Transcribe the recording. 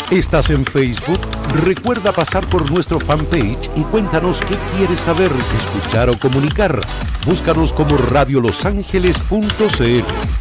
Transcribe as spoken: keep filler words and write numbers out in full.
¿Estás en Facebook? Recuerda pasar por nuestro fanpage y cuéntanos qué quieres saber, escuchar o comunicar. Búscanos como radio los ángeles punto c l.